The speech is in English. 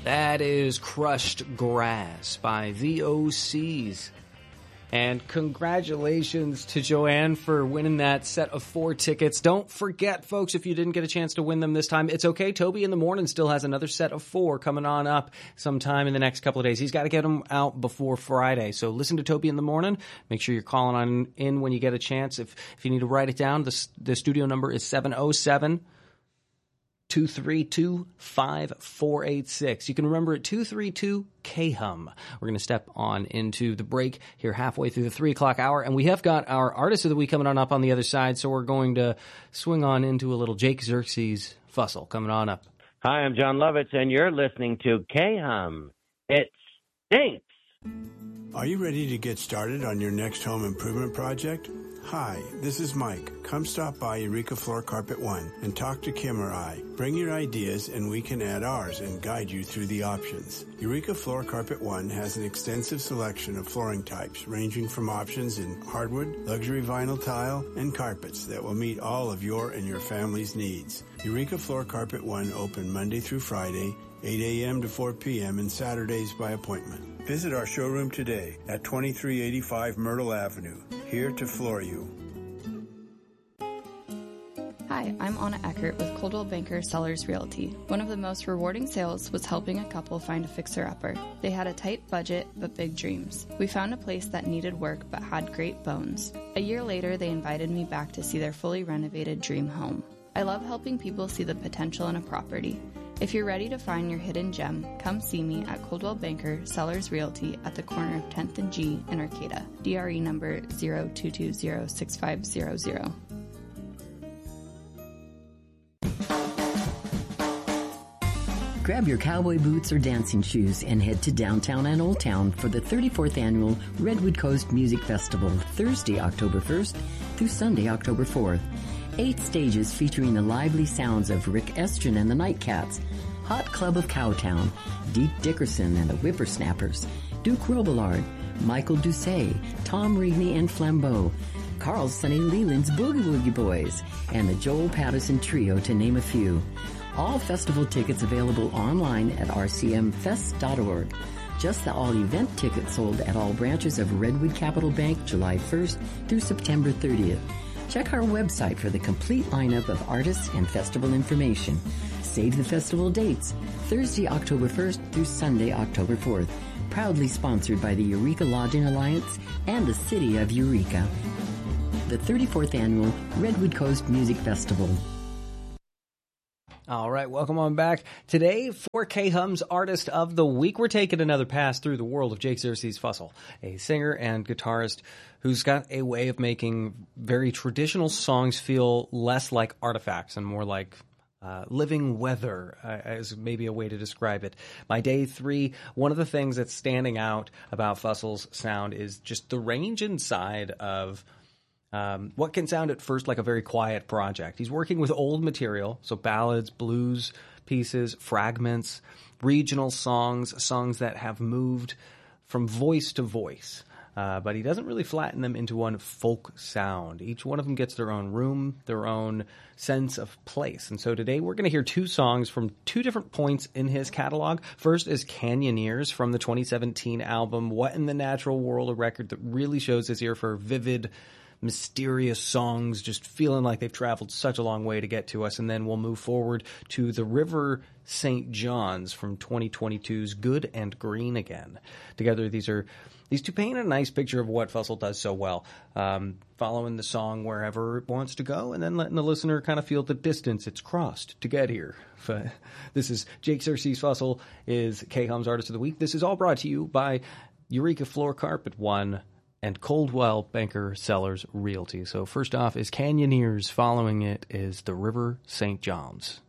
That is Crushed Grass by the OCs. And congratulations to Joanne for winning that set of 4 tickets. Don't forget, folks, if you didn't get a chance to win them this time, it's okay. Toby in the Morning still has another set of 4 coming on up sometime in the next couple of days. He's got to get them out before Friday. So listen to Toby in the Morning. Make sure you're calling on in when you get a chance. If you need to write it down, the studio number is 707-232-5486. You can remember it, 232-KHUM. We're going to step on into the break here halfway through the 3 o'clock hour, and we have got our Artist of the Week coming on up on the other side, so we're going to swing on into a little Jake Xerxes Fussell coming on up. Hi, I'm John Lovitz, and you're listening to KHUM. It stinks! Are you ready to get started on your next home improvement project? Hi, this is Mike. Come stop by Eureka Floor Carpet One and talk to Kim or I. Bring your ideas and we can add ours and guide you through the options. Eureka Floor Carpet One has an extensive selection of flooring types ranging from options in hardwood, luxury vinyl tile, and carpets that will meet all of your and your family's needs. Eureka Floor Carpet One open Monday through Friday, 8 a.m. to 4 p.m. and Saturdays by appointment. Visit our showroom today at 2385 Myrtle Avenue, here to floor you. Hi, I'm Anna Eckert with Coldwell Banker Sellers Realty. One of the most rewarding sales was helping a couple find a fixer-upper. They had a tight budget but big dreams. We found a place that needed work but had great bones. A year later, they invited me back to see their fully renovated dream home. I love helping people see the potential in a property. If you're ready to find your hidden gem, come see me at Coldwell Banker Sellers Realty at the corner of 10th and G in Arcata. DRE number 02206500. Grab your cowboy boots or dancing shoes and head to downtown and Old Town for the 34th Annual Redwood Coast Music Festival, Thursday, October 1st through Sunday, October 4th. 8 stages featuring the lively sounds of Rick Estrin and the Nightcats, Hot Club of Cowtown, Deke Dickerson and the Whippersnappers, Duke Robillard, Michael Doucet, Tom Rigney and Flambeau, Carl Sonny Leland's Boogie Woogie Boys, and the Joel Patterson Trio, to name a few. All festival tickets available online at rcmfest.org. Just the all-event tickets sold at all branches of Redwood Capital Bank July 1st through September 30th. Check our website for the complete lineup of artists and festival information. Save the festival dates, Thursday, October 1st through Sunday, October 4th. Proudly sponsored by the Eureka Lodging Alliance and the City of Eureka. The 34th Annual Redwood Coast Music Festival. All right, welcome on back. Today, for KHUM's Artist of the Week, we're taking another pass through the world of Jake Xerxes Fussell, a singer and guitarist who's got a way of making very traditional songs feel less like artifacts and more like living weather, as maybe a way to describe it. My day 3, one of the things that's standing out about Fussell's sound is just the range inside of what can sound at first like a very quiet project. He's working with old material, so ballads, blues pieces, fragments, regional songs, songs that have moved from voice to voice. But he doesn't really flatten them into one folk sound. Each one of them gets their own room, their own sense of place. And so today we're going to hear 2 songs from 2 different points in his catalog. First is Canyoneers from the 2017 album What in the Natural World, a record that really shows his ear for vivid, mysterious songs, just feeling like they've traveled such a long way to get to us. And then we'll move forward to The River St. John's from 2022's Good and Green Again. Together, these 2 paint a nice picture of what Fussell does so well, following the song wherever it wants to go and then letting the listener kind of feel the distance it's crossed to get here. This is Jake Xerxes Fussell, is KHUM's Artist of the Week. This is all brought to you by Eureka Floor Carpet One and Coldwell Banker Sellers Realty. So first off is Canyoneers. Following it is The River St. John's.